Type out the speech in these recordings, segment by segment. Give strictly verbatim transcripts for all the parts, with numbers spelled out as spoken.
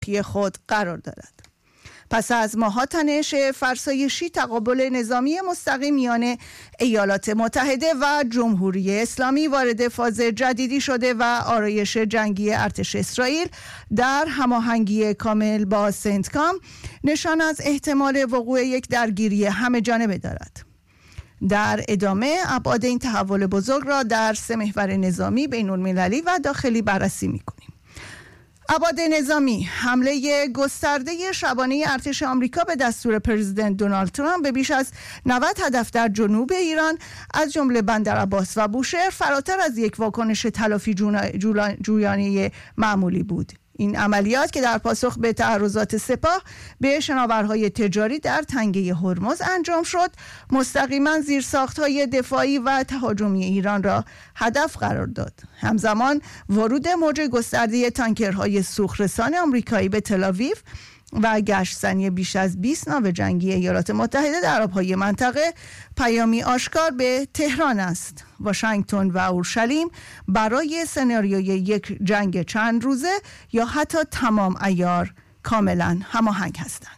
تاریخی خود قرار دارد. پس از ماه‌ها تنش فرسایشی، تقابل نظامی مستقیم میان ایالات متحده و جمهوری اسلامی وارد فاز جدیدی شده و آرایش جنگی ارتش اسرائیل در هماهنگی کامل با سنتکام نشان از احتمال وقوع یک درگیری همه جانبه دارد. در ادامه ابعاد این تحول بزرگ را در سه محور نظامی، بین‌المللی و داخلی بررسی می‌کنیم. ابعاد نظامی: حمله گسترده شبانه ارتش آمریکا به دستور پرزیدنت دونالد ترامپ به بیش از نود هدف در جنوب ایران از جمله بندر عباس و بوشهر فراتر از یک واکنش تلافی جویانه معمولی بود. این عملیات که در پاسخ به تعرضات سپاه به شناورهای تجاری در تنگه هرمز انجام شد، مستقیما زیرساخت‌های دفاعی و تهاجمی ایران را هدف قرار داد. همزمان ورود موج گسترده تانکرهای سوخت‌رسان آمریکایی به تل‌آویو و گشت‌زنی بیش از بیست ناو جنگی ایالات متحده در آب‌های منطقه پیامی آشکار به تهران است. واشنگتن و اورشلیم برای سناریوی یک جنگ چند روزه یا حتی تمام عیار کاملا هماهنگ هستند.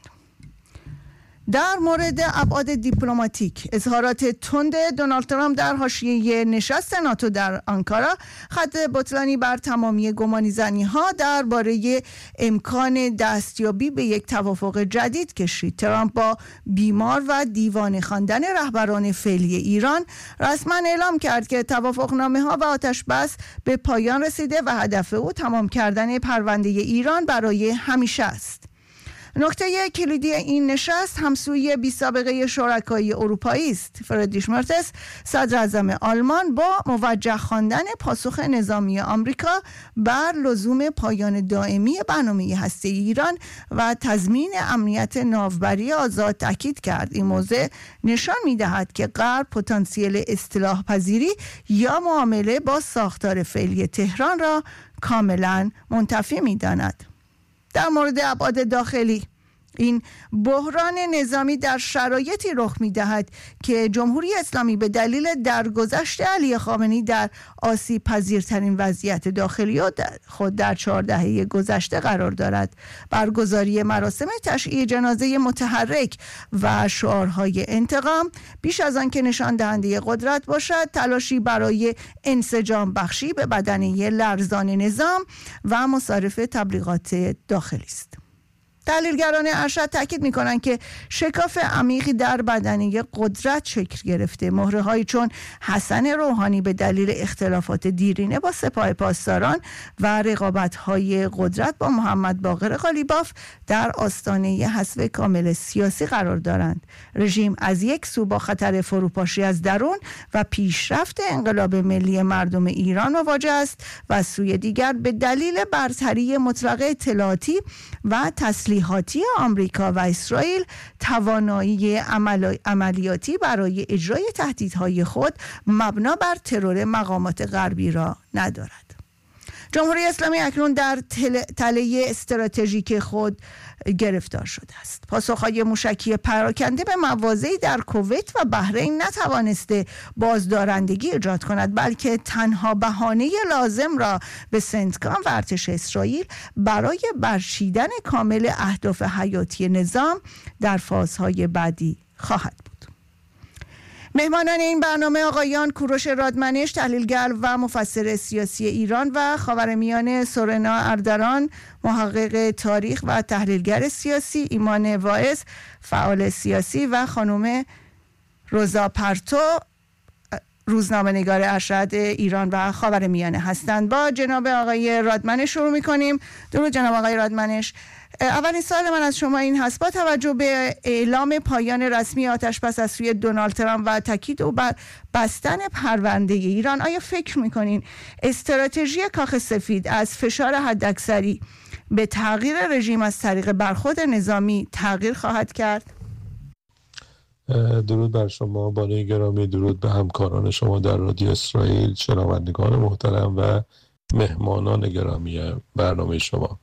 در مورد ابعاد دیپلماتیک: اظهارات تند دونالد ترامپ در حاشیه نشست ناتو در آنکارا خط بطلانی بر تمامی گمانی‌زنی‌ها درباره امکان دستیابی به یک توافق جدید کشید. ترامپ با بیمار و دیوانه خواندن رهبران فعلی ایران رسما اعلام کرد که توافقنامه‌ها و آتش بس به پایان رسیده و هدف او تمام کردن پرونده ایران برای همیشه است. نکته کلیدی این نشست همسوی بی سابقه شرکای اروپایی است. فریدریش مرتز، صدر اعظم آلمان، با موجه خواندن پاسخ نظامی آمریکا بر لزوم پایان دائمی برنامه هسته‌ای ایران و تضمین امنیت ناوبری آزاد تاکید کرد. این موضوع نشان می‌دهد که غرب پتانسیل اصلاح پذیری یا معامله با ساختار فعلی تهران را کاملا منتفی می‌داند. در مورد ابعاد داخلی: این بحران نظامی در شرایطی رخ می‌دهد که جمهوری اسلامی به دلیل درگذشت علی خامنه‌ای در آسیب پذیرترین وضعیت داخلی خود در چهار دهه گذشته قرار دارد. برگزاری مراسم تشییع جنازه متحرک و شعارهای انتقام بیش از آن که نشان دهنده قدرت باشد، تلاشی برای انسجام بخشی به بدنه لرزان نظام و مصارف تبلیغات داخلی است. تحلیلگران ارشد تاکید می‌کنند که شکاف عمیقی در بدنه قدرت شکل گرفته. مهره‌هایی چون حسن روحانی به دلیل اختلافات دیرینه با سپاه پاسداران و رقابت‌های قدرت با محمد باقر قالیباف در آستانه حذف کامل سیاسی قرار دارند. رژیم از یک سو با خطر فروپاشی از درون و پیشرفت انقلاب ملی مردم ایران مواجه است و از سوی دیگر به دلیل برتری مطلقه اطلاعاتی و تسلیحاتی آمریکا و اسرائیل توانایی عمل... عملیاتی برای اجرای تهدیدهای خود مبنا بر ترور مقامات غربی را ندارد. جمهوری اسلامی اکنون در تل... تله استراتژیک خود گرفتار شده است. پاسخهای موشکی پراکنده به مواضعی در کویت و بحرین نتوانسته بازدارندگی ایجاد کند، بلکه تنها بهانه لازم را به سنتکام و ارتش اسرائیل برای برچیدن کامل اهداف حیاتی نظام در فازهای بعدی خواهد بود. مهمانان این برنامه آقایان کوروش رادمنش، تحلیلگر و مفسر سیاسی ایران، و خاورمیانه سورنا اردران، محقق تاریخ و تحلیلگر سیاسی، ایمان واعظ، فعال سیاسی، و خانم روزا پرتو، روزنامه‌نگار ارشد ایران و خاورمیانه هستند. با جناب آقای رادمنش شروع می‌کنیم. درود جناب آقای رادمنش. اولین سوال من از شما این هست: با توجه به اعلام پایان رسمی آتش‌بس از سوی دونالد ترامپ و تاکید او بر بستن پرونده ایران، آیا فکر می‌کنین استراتژی کاخ سفید از فشار حداکثری به تغییر رژیم از طریق برخورد نظامی تغییر خواهد کرد؟ درود بر شما بانوی گرامی، درود به همکاران شما در رادیو اسرائیل، شنوندگان محترم و مهمانان گرامی برنامه شما.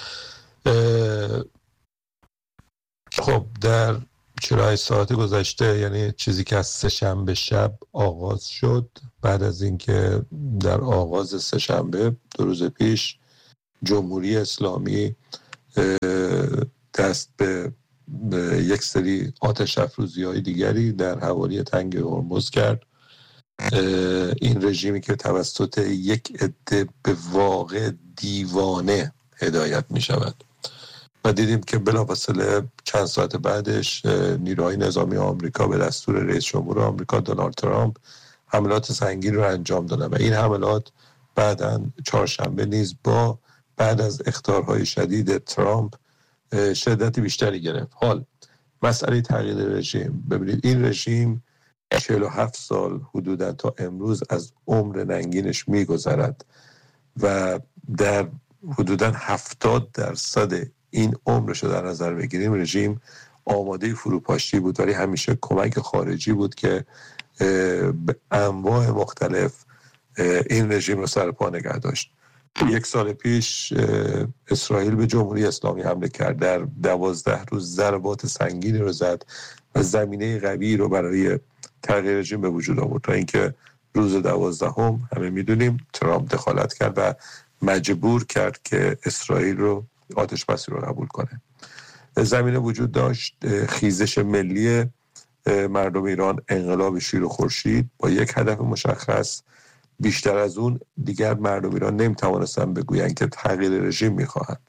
خب در چهل و هشت ساعت گذشته، یعنی چیزی که از سه شنبه شب آغاز شد، بعد از اینکه در آغاز سه شنبه دو روز پیش جمهوری اسلامی دست به یک سری آتش افروزی های دیگری در حوالی تنگ هرمز کرد. این رژیمی که توسط یک عده به واقع دیوانه هدایت می شود و دیدیم که بلافاصله چند ساعت بعدش نیروهای نظامی آمریکا به دستور رئیس جمهور آمریکا دونالد ترامپ حملات سنگین رو انجام دادن و این حملات بعداً چهارشنبه نیز با بعد از اخطارهای شدید ترامپ شدت بیشتری گرفت. حال مسئله تغییر رژیم، ببینید این رژیم چهل و هفت سال حدوداً تا امروز از عمر ننگینش میگذرد و در حدوداً هفتاد درصد این عمرش رو در نظر بگیریم رژیم آماده فروپاشی بود، ولی همیشه کمک خارجی بود که به انواع مختلف این رژیم رو سر پا نگه داشت. یک سال پیش اسرائیل به جمهوری اسلامی حمله کرد، در دوازده روز ضربات سنگینی رو زد و زمینه قوی رو برای تغییر رژیم به وجود آورد تا اینکه روز دوازدهم همه میدونیم ترامپ دخالت کرد و مجبور کرد که اسرائیل رو آتش بسی رو قبول کنه. زمینه وجود داشت خیزش ملی مردم ایران، انقلاب شیر و خورشید با یک هدف مشخص. بیشتر از اون دیگر مردم ایران نمیتوانستن بگویند که تغییر رژیم میخواهند.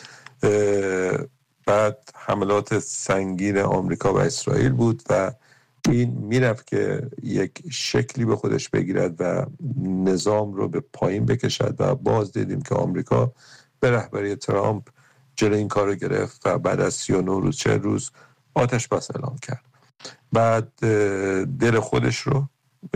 بعد حملات سنگین آمریکا و اسرائیل بود و این میرفت که یک شکلی به خودش بگیرد و نظام رو به پایین بکشد و باز دیدیم که آمریکا به رهبری ترامپ جلوی این کار رو گرفت و بعد از سی و نه روز چه روز آتش بس اعلام کرد. بعد دل خودش رو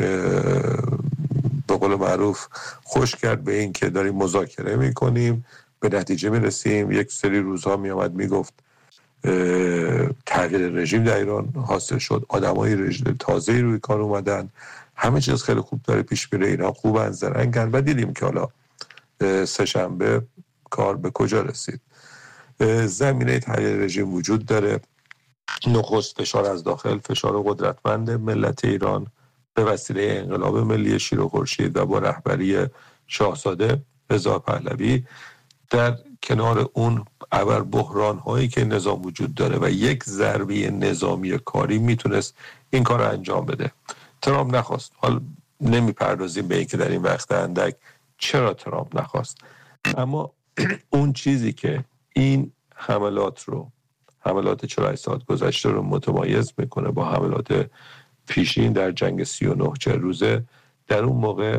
به قول معروف خوش کرد به این که داریم مذاکره میکنیم، به نتیجه میرسیم. یک سری روزها میامد میگفت تغییر رژیم در ایران حاصل شد، آدمای رژیم تازه‌ای روی کار اومدن، همه چیز خیلی خوب داره پیش میره، اینا خوبن زرنگن و دیدیم که حالا سه شنبه کار به کجا رسید. زمینه تغییر رژیم وجود داره. نخست فشار از داخل، فشار قدرتمند ملت ایران به وسیله انقلاب ملی شیر و خورشید و با رهبری شاهزاده رضا پهلوی، در کنار اون ابر بحران هایی که نظام وجود داره و یک ضربه نظامی کاری میتونست این کار رو انجام بده. ترامپ نخواست. حال نمیپردازیم به این که در این وقت اندک چرا ترامپ نخواست، اما اون چیزی که این حملات رو حملات چهل و هشت ساعت گذشته رو متمایز میکنه با حملات پیشین در جنگ سی و نه چهل روزه، در اون موقع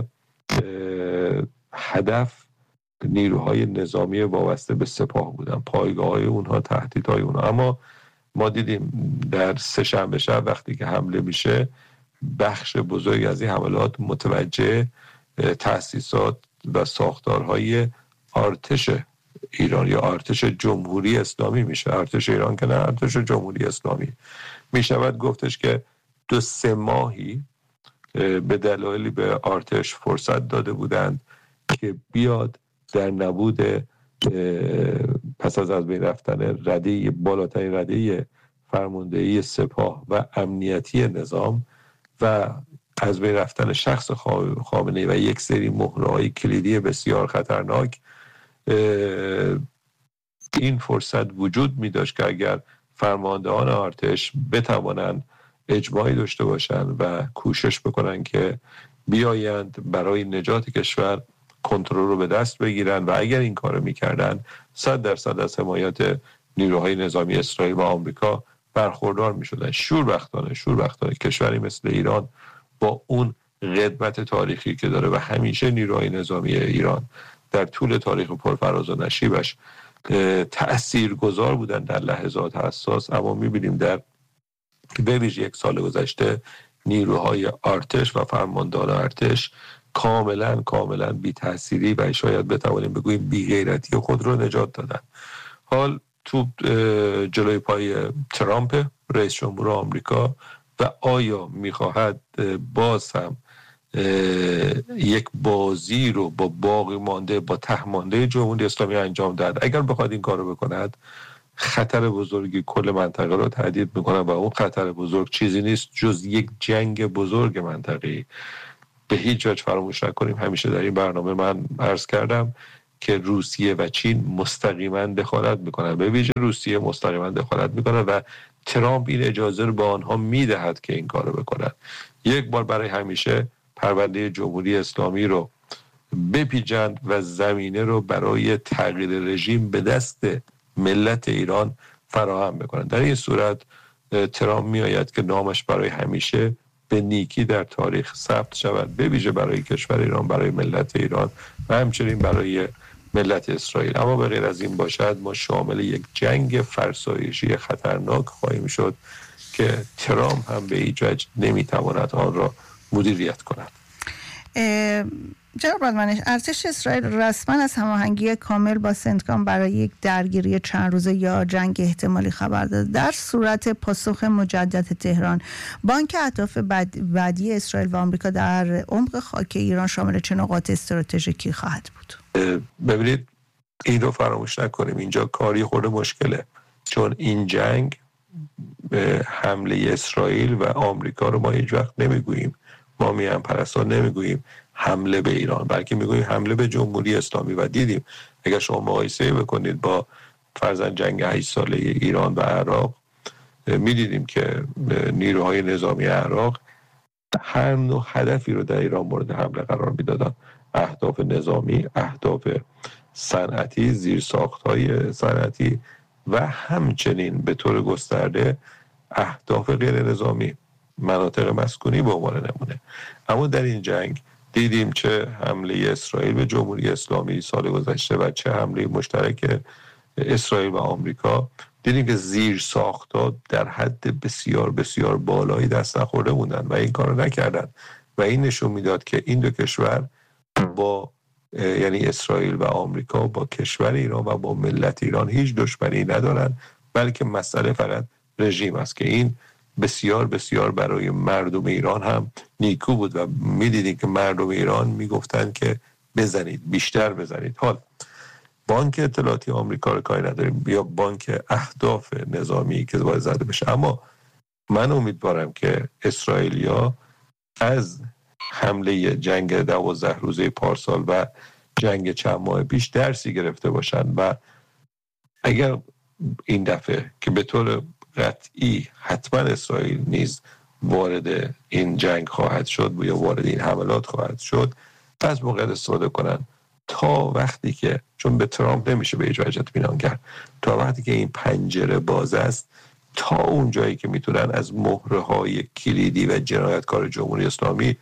هدف نیروهای نظامی وابسته به سپاه بودن، پایگاه‌های اونها، تهدیدهای اونها. اما ما دیدیم در سه شنبه شب وقتی که حمله میشه، بخش بزرگی از این حملات متوجه تأسیسات و ساختارهای ارتش ایران یا ارتش جمهوری اسلامی میشه. ارتش ایران که نه، ارتش جمهوری اسلامی میشود گفتش که دو سه ماهی به دلایلی به ارتش فرصت داده بودند که بیاد در نبود پس از از بین رفتن رده بالاترین رده فرماندهی سپاه و امنیتی نظام و از بین رفتن شخص خامنه‌ای و یک سری مهره‌های کلیدی بسیار خطرناک، این فرصت وجود می داشت که اگر فرماندهان ارتش بتوانند اجماعی داشته باشند و کوشش بکنن که بیایند برای نجات کشور کنترل رو به دست بگیرن و اگر این کارو میکردن صد درصد از حمایت نیروهای نظامی اسرائیل و آمریکا برخوردار میشدن. شوربختانه شوربختانه کشوری مثل ایران با اون قدمت تاریخی که داره و همیشه نیروهای نظامی ایران در طول تاریخ پرفراز و نشیبش تأثیرگذار بودن در لحظات حساس، اما میبینیم در به ویژه یک سال گذشته نیروهای ارتش و فرماندهان ارتش کاملا کاملا بی تأثیری و شاید بتوانیم بگوییم بی غیرتی خود رو نجات دادن. حال توپ جلوی پای ترامپ رئیس جمهور آمریکا و آیا میخواهد باز هم یک بازی رو با باقی مانده با ته مانده جمهوری اسلامی انجام داد؟ اگر بخواد این کارو بکند خطر بزرگی کل منطقه رو تهدید میکنه و اون خطر بزرگ چیزی نیست جز یک جنگ بزرگ منطقه‌ای. به هیچ وجه فراموش نکنیم، همیشه در این برنامه من عرض کردم که روسیه و چین مستقیما دخالت میکنن، به ویژه روسیه مستقیما دخالت میکنه و ترامپ این اجازه رو به آنها میدهد که این کارو بکنن. یک بار برای همیشه پرونده جمهوری اسلامی رو بپیچند و زمینه رو برای تغییر رژیم به دست ملت ایران فراهم بکنند. در این صورت ترامپ میآید که نامش برای همیشه به نیکی در تاریخ ثبت شود، به ویژه برای کشور ایران، برای ملت ایران و همچنین برای ملت اسرائیل. اما به غیر از این باشد ما شامل یک جنگ فرسایشی خطرناک خواهیم شد که ترامپ هم به هیچ وجه نمیتواند آن را مدیریت کند. جناب رادمنش، ارتش اسرائیل رسما از هماهنگی کامل با سنتکام برای یک درگیری چند روزه یا جنگ احتمالی خبر داد. در صورت پاسخ مجدد تهران، بانک اهداف بعدی اسرائیل و آمریکا در عمق خاک ایران شامل چه نقاط استراتژیکی خواهد بود؟ ببینید این رو فراموش نکنیم، اینجا کاری خورده مشکله، چون این جنگ حمله اسرائیل و آمریکا رو ما هیچ وقت نمیگوییم، ما میان پرستان نمیگوییم حمله به ایران، بلکه میگوییم حمله به جمهوری اسلامی. و دیدیم اگر شما مقایسه بکنید با فرضاً جنگ هشت ساله ایران و عراق، میدیدیم که نیروهای نظامی عراق هر نوع هدفی رو در ایران مورد حمله قرار میدادن، اهداف نظامی، اهداف صنعتی، زیرساخت‌های صنعتی و همچنین به طور گسترده اهداف غیر نظامی، مناطق مسکونی به عنوان نمونه. اما در این جنگ دیدیم چه حمله اسرائیل به جمهوری اسلامی سال گذشته و چه حمله مشترک اسرائیل و آمریکا، دیدیم که زیر ساخت‌ها در حد بسیار بسیار بالایی دست نخورده بودن و این کارو نکردن و این نشون میداد که این دو کشور با یعنی اسرائیل و آمریکا با کشور ایران و با ملت ایران هیچ دشمنی ندارن، بلکه مسئله فقط رژیم است که این بسیار بسیار برای مردم ایران هم نیکو بود و میدیدیم که مردم ایران میگفتن که بزنید، بیشتر بزنید. حال بانک اطلاعاتی آمریکا رو کاری نداریم یا بانک اهداف نظامی که باید زده بشه، اما من امیدوارم که اسرائیلیا از حمله جنگ دوازده روزه پارسال و جنگ چند ماه پیش درسی گرفته باشند و اگر این دفعه که به طور قطعی حتما اسرائیل نیز وارد این جنگ خواهد شد یا وارد این حملات خواهد شد، از موقع استفاده کنن تا وقتی که، چون به ترامپ نمیشه به هیچ وجه اطمینان کرد، تا وقتی که این پنجره باز است، تا اون جایی که میتونن از مهره‌های کلیدی و جنایتکار جمهوری اسلامی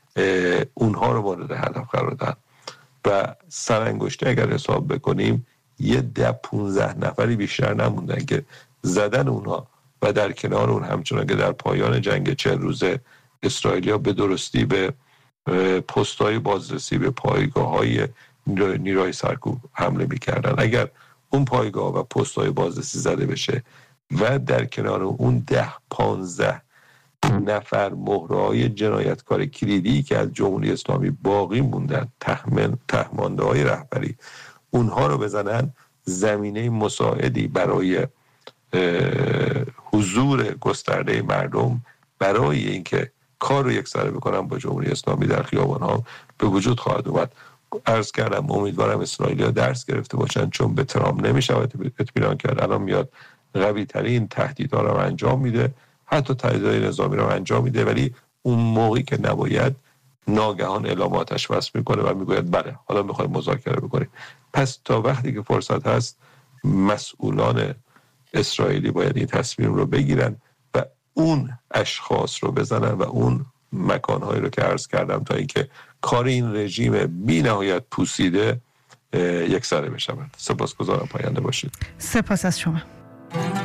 اونها رو مورد هدف قرار دادن و سرانگشته اگر حساب بکنیم یه ده پونزده نفری بیشتر نموندن که زدن اونها و در کنار اون همچنان که در پایان جنگ چهل روزه اسرائیلیا به درستی به پست‌های بازرسی به پایگاه‌های نیروهای سرکوب حمله می‌کردن، اگر اون پایگاه و پست‌های بازرسی زده بشه و در کنار اون ده پانزده نفر مهره‌های جنایتکار کلیدی که از جمهوری اسلامی باقی موندن، تهمن تهمانده‌های رهبری، اونها رو بزنن، زمینه مساعدی برای حضور گسترده مردم برای اینکه کار رو یکسره بکنن با جمهوری اسلامی در خیابان‌ها به وجود خواهد اومد. عرض کردم امیدوارم اسرائیلیا درس گرفته باشن، چون به ترامپ نمیشود اطمینان کرد. الان میاد قوی ترین تهدیدها رو انجام میده، حتی تهدیدهای نظامی رو انجام میده، ولی اون موقعی که نباید ناگهان اعلاماتش وصل میکنه و میگوید بله حالا میخوایم مذاکره بکنیم. پس تا وقتی که فرصت هست مسئولان اسرائیلی باید این تصمیم رو بگیرن و اون اشخاص رو بزنن و اون مکانهایی رو که عرض کردم تا اینکه کار این رژیم بی نهایت پوسیده یکسره بشود. سپاسگزارم، پاینده باشید. سپاس از شما.